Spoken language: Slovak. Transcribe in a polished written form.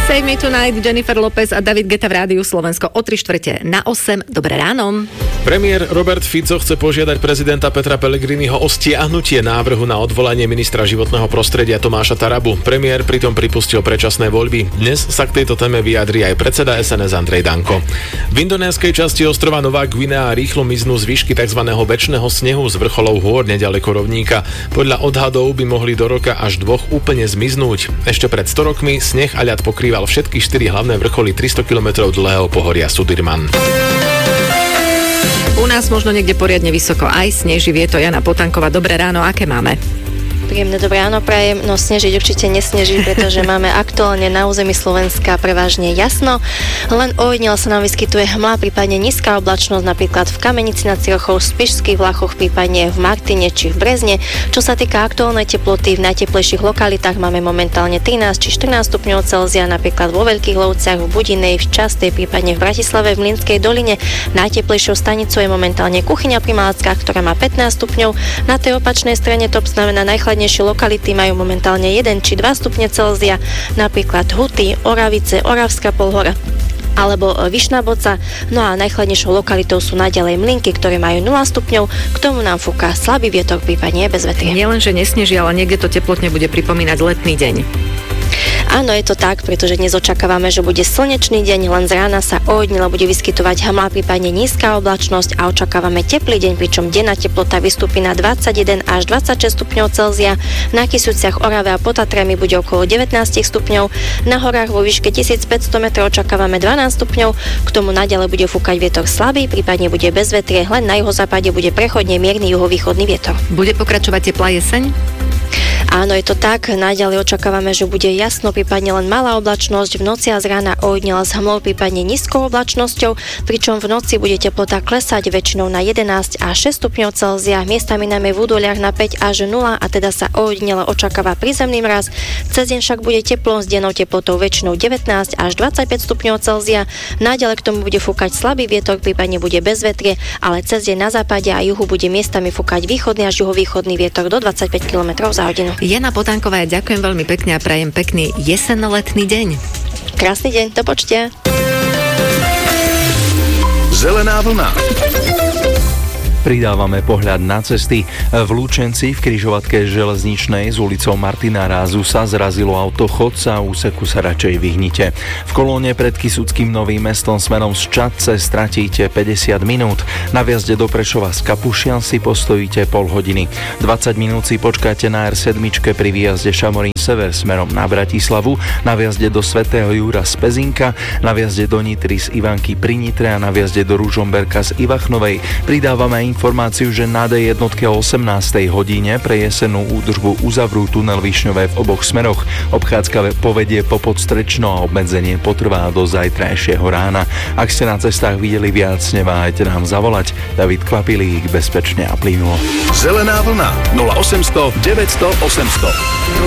Save Me Tonight, Jennifer Lopez a David Guetta v Rádiu Slovensko o 7:45. Dobré ráno. Premiér Robert Fico chce požiadať prezidenta Petra Pellegriniho o stiahnutie návrhu na odvolanie ministra životného prostredia Tomáša Tarabu. Premiér pritom pripustil predčasné voľby. Dnes sa k tejto téme vyjadrí aj predseda SNS Andrej Danko. V indonéskej časti ostrova Nová Guinea rýchlo miznú zvyšky tzv. Večného snehu z vrcholov hôr neďaleko rovníka. Podľa odhadov by mohli do roka až 2 úplne zmiznúť. Ešte pred 100 rokmi sneh a ľad pokrýval všetky 4 hlavné vrcholy 300 km dlhého pohoria Sudirman. U nás možno niekde poriadne vysoko aj sneží, vie to Jana Potanková. Dobré ráno, aké máme? Príjemné dobré ráno prajem, no snežiť určite nesneží, pretože máme aktuálne na území Slovenska prevažne jasno, len ojedinele sa nám vyskytuje hmla, prípadne nízka oblačnosť, napríklad v Kamenici nad Cirochou, v Spišských Vlachoch, prípadne v Martine či v Brezne. Čo sa týka aktuálnej teploty, v najteplejších lokalitách máme momentálne 13 či 14 stupňov Celzia, napríklad vo Veľkých Lovciach, v Budinej, v Častej, prípadne v Bratislave, v Mlynskej doline. Najteplejšou stanicou je momentálne Kuchyňa pri Malackách, ktorá má 15 stupňov. Na tej opačnej strane to znamená najchladnejšie lokality majú momentálne 1 či 2 stupne Celzia, napríklad Huty, Oravice, Oravská Polhora alebo Vyšná Boca. No a najchladnejšou lokalitou sú naďalej Mlynky, ktoré majú 0 stupňov. K tomu nám fúka slabý vietor, prípadne bez vetrie. Nie len, že nesneží, ale niekde to teplotne bude pripomínať letný deň. Áno, je to tak, pretože dnes očakávame, že bude slnečný deň, len z rána sa ojedinele bude vyskytovať hmla, prípadne nízka oblačnosť a očakávame teplý deň, pričom denná teplota vystúpi na 21 až 26 stupňov Celzia. Na Kysuciach, Orave a pod Tatrami bude okolo 19 stupňov. Na horách vo výške 1500 metrov očakávame 12 stupňov. K tomu naďalej bude fúkať vietor slabý, prípadne bude bez vetrie, len na juhozápade bude prechodne mierny juhovýchodný vietor. Bude pokračovať teplá jeseň? Áno, je to tak. Naďalej očakávame, že bude jasno, prípadne len malá oblačnosť. V noci a z rána ojedinele s hmlou, prípadne nízkou oblačnosťou, pričom v noci bude teplota klesať väčšinou na 11 až 6 stupňov Celzia. Miestami najmä v údoliach na 5 až 0 a teda sa ojedinele očakáva prízemný mraz. Cez deň však bude teplo s dennou teplotou väčšinou 19 až 25 stupňov Celzia. Naďalej k tomu bude fúkať slabý vietor, prípadne bude bez vetrie, ale cez deň na západe a juhu bude miestami fúkať východný až juhovýchodný vietor do 25 km za hodinu. Jana Potanková, ja ďakujem veľmi pekne a prajem pekný jesennoletný deň. Krásny deň, do počutia. Zelená vlna. Pridávame pohľad na cesty. V Lučenci v križovatke železničnej s ulicou Martina Rázu sa zrazilo auto, chodca, úseku sa radšej vyhnite. V kolóne pred Kysuckým Novým Mestom smerom z Čadce stratíte 50 minút. Na vjazde do Prešova z Kapušian si postojíte pol hodiny. 20 minút si počkáte na R7 pri výjazde Šamorín Sever smerom na Bratislavu, na vjazde do Svätého Jura z Pezinka, na vjazde do Nitry z Ivanky pri Nitre a na vjazde do Ružomberka z Ivachnovej. Pridávame informáciu, že na D1 o 18. hodine pre jesennú údržbu uzavrú tunel Višňové v oboch smeroch. Obchádzka povedie po Podstrečno a obmedzenie potrvá do zajtrajšieho rána. Ak ste na cestách videli viac, neváhajte nám zavolať. David Kvapilík, bezpečne a plynulo. Zelená vlna 0800 900 800.